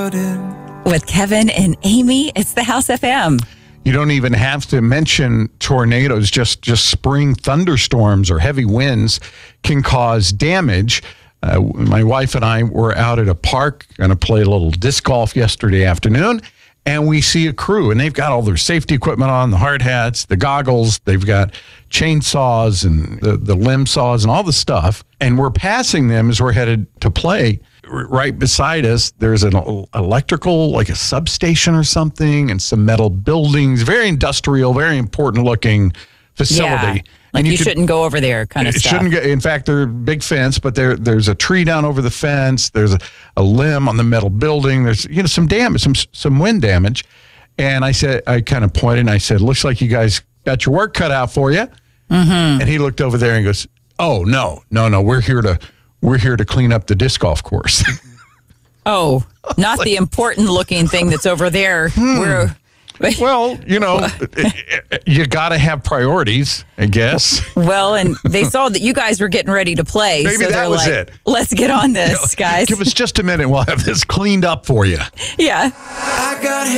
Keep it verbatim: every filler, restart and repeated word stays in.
garden. With Kevin and Amy, it's the House F M. You don't even have to mention tornadoes. Just just spring thunderstorms or heavy winds can cause damage. Uh, my wife and I were out at a park, going to play a little disc golf yesterday afternoon, and we see a crew, and they've got all their safety equipment on, the hard hats, the goggles, they've got chainsaws and the, the limb saws and all the stuff, and we're passing them as we're headed to play. Right beside us, there's an electrical, like a substation or something, and some metal buildings, very industrial, very important looking facility. Yeah, like and you, you could, shouldn't go over there kind of it stuff. Shouldn't get, in fact, there's a big fence, but there there's a tree down over the fence. There's a, a limb on the metal building. There's you know some damage, some some wind damage. And I said, I kind of pointed and I said, looks like you guys got your work cut out for you. Mm-hmm. And he looked over there and goes, oh, no, no, no, we're here to we're here to clean up the disc golf course. Oh, not like, the important looking thing that's over there. Hmm. We're Well, you know, you got to have priorities, I guess. Well, and they saw that you guys were getting ready to play. Maybe so that was like, it. Let's get on this, you know, guys. Give us just a minute. We'll have this cleaned up for you. Yeah. I got